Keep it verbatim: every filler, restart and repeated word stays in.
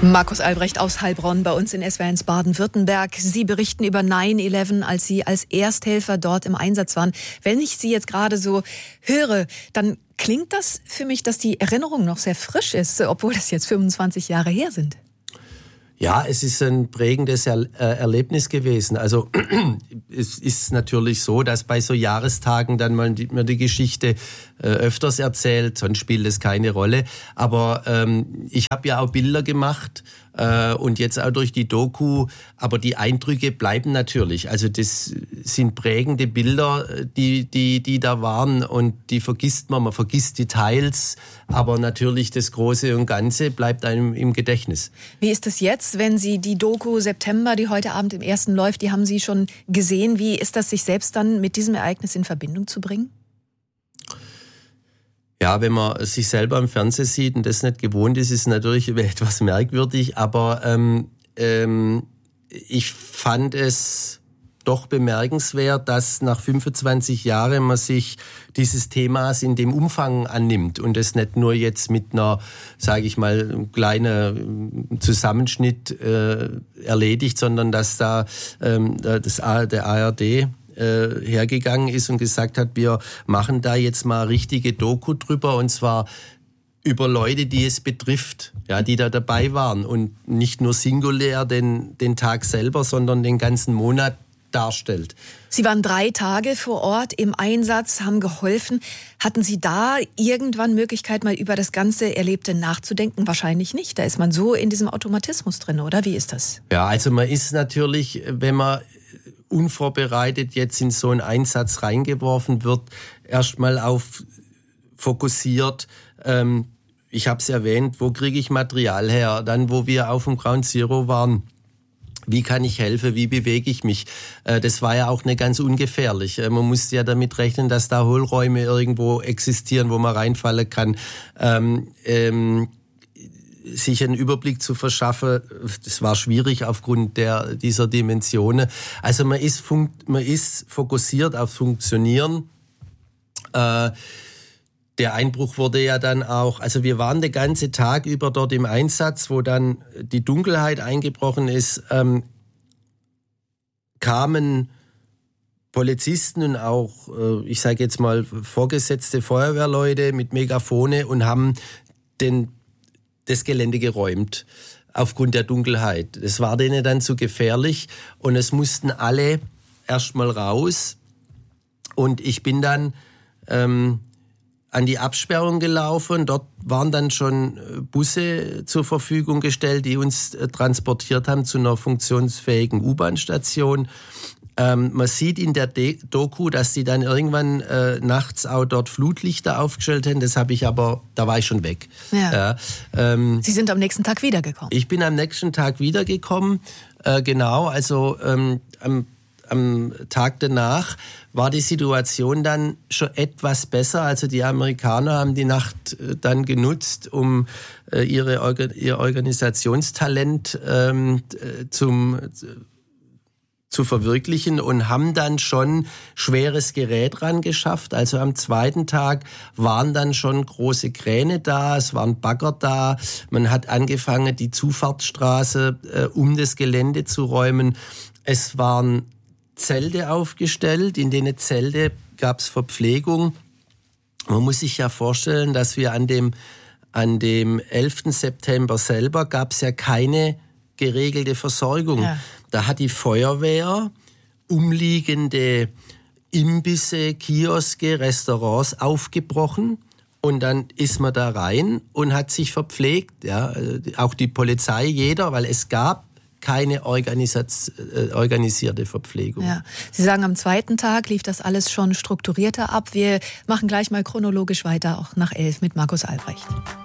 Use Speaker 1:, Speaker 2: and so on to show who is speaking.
Speaker 1: Markus Albrecht aus Heilbronn bei uns in S W R eins Baden-Württemberg. Sie berichten über neun elf, als Sie als Ersthelfer dort im Einsatz waren. Wenn ich Sie jetzt gerade so höre, dann klingt das für mich, dass die Erinnerung noch sehr frisch ist, obwohl das jetzt fünfundzwanzig Jahre her sind.
Speaker 2: Ja, es ist ein prägendes er- äh, Erlebnis gewesen. Also es ist natürlich so, dass bei so Jahrestagen dann mal die, man die Geschichte äh, öfters erzählt, sonst spielt es keine Rolle. Aber ähm, ich habe ja auch Bilder gemacht äh, und jetzt auch durch die Doku, aber die Eindrücke bleiben natürlich. Also das sind prägende Bilder, die die die da waren und die vergisst man. Man vergisst Details, aber natürlich das Große und Ganze bleibt einem im Gedächtnis.
Speaker 1: Wie ist es jetzt, wenn Sie die Doku September, die heute Abend im Ersten läuft, die haben Sie schon gesehen? Wie ist das, sich selbst dann mit diesem Ereignis in Verbindung zu bringen?
Speaker 2: Ja, wenn man sich selber im Fernsehen sieht und das nicht gewohnt ist, ist es natürlich etwas merkwürdig. Aber ähm, ähm, ich fand es doch bemerkenswert, dass nach fünfundzwanzig Jahren man sich dieses Themas in dem Umfang annimmt und es nicht nur jetzt mit einer, sage ich mal, kleinen Zusammenschnitt äh, erledigt, sondern dass da ähm, das, der A R D äh, hergegangen ist und gesagt hat, wir machen da jetzt mal richtige Doku drüber und zwar über Leute, die es betrifft, ja, die da dabei waren und nicht nur singulär den, den Tag selber, sondern den ganzen Monat darstellt.
Speaker 1: Sie waren drei Tage vor Ort im Einsatz, haben geholfen. Hatten Sie da irgendwann Möglichkeit, mal über das ganze Erlebte nachzudenken? Wahrscheinlich nicht. Da ist man so in diesem Automatismus drin, oder? Wie ist das?
Speaker 2: Ja, also man ist natürlich, wenn man unvorbereitet jetzt in so einen Einsatz reingeworfen wird, erstmal auf fokussiert. Ähm, ich habe es erwähnt, wo kriege ich Material her? Dann, wo wir auf dem Ground Zero waren, wie kann ich helfen? Wie bewege ich mich? Das war ja auch nicht ganz ungefährlich. Man musste ja damit rechnen, dass da Hohlräume irgendwo existieren, wo man reinfallen kann. Ähm, ähm, sich einen Überblick zu verschaffen, das war schwierig aufgrund der, dieser Dimensionen. Also man ist, funkt, man ist fokussiert auf Funktionieren. Äh, Der Einbruch wurde ja dann auch, also wir waren den ganzen Tag über dort im Einsatz, wo dann die Dunkelheit eingebrochen ist, ähm, kamen Polizisten und auch, äh, ich sage jetzt mal, vorgesetzte Feuerwehrleute mit Megafone und haben den, das Gelände geräumt aufgrund der Dunkelheit. Das war denen dann zu gefährlich und es mussten alle erstmal raus und ich bin dann ähm, an die Absperrung gelaufen. Dort waren dann schon Busse zur Verfügung gestellt, die uns transportiert haben zu einer funktionsfähigen U-Bahn-Station. Ähm, man sieht in der De- Doku, dass die dann irgendwann äh, nachts auch dort Flutlichter aufgestellt haben. Das habe ich aber, da war ich schon weg.
Speaker 1: Ja.
Speaker 2: Ja, ähm,
Speaker 1: Sie sind am nächsten Tag wiedergekommen.
Speaker 2: Ich bin am nächsten Tag wiedergekommen. Äh, genau, also ähm, am Am Tag danach war die Situation dann schon etwas besser. Also die Amerikaner haben die Nacht dann genutzt, um äh, ihre Organ- ihr Organisationstalent ähm, zum, äh, zu verwirklichen und haben dann schon schweres Gerät ran geschafft. Also am zweiten Tag waren dann schon große Kräne da, es waren Bagger da. Man hat angefangen, die Zufahrtsstraße äh, um das Gelände zu räumen. Es waren Zelte aufgestellt. In denen Zelte gab es Verpflegung. Man muss sich ja vorstellen, dass wir an dem, an dem elften September selber gab es ja keine geregelte Versorgung. Ja. Da hat die Feuerwehr umliegende Imbisse, Kioske, Restaurants aufgebrochen. Und dann ist man da rein und hat sich verpflegt. Ja, auch die Polizei, jeder, weil es gab keine Organisat- äh, organisierte Verpflegung.
Speaker 1: Ja. Sie sagen, am zweiten Tag lief das alles schon strukturierter ab. Wir machen gleich mal chronologisch weiter, auch nach elf mit Markus Albrecht.